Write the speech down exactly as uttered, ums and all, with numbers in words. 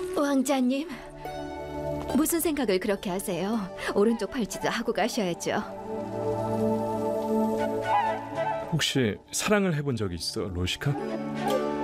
왕자님, 무슨 생각을 그렇게 하세요? 오른쪽 팔찌도 하고 가셔야죠. 혹시 사랑을 해본 적이 있어, 로시카?